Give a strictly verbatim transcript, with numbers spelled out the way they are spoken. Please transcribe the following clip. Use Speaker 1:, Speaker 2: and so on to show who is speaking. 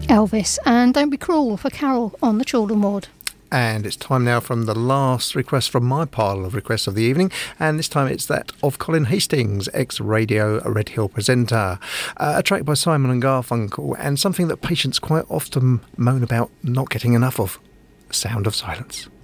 Speaker 1: Elvis, and Don't Be Cruel for Carol on the Chorlton Ward.
Speaker 2: And it's time now from the last request from my pile of requests of the evening, and this time it's that of Colin Hastings, ex-Radio Red Hill presenter. Uh, a track by Simon and Garfunkel, and something that patients quite often moan about not getting enough of, Sound of Silence.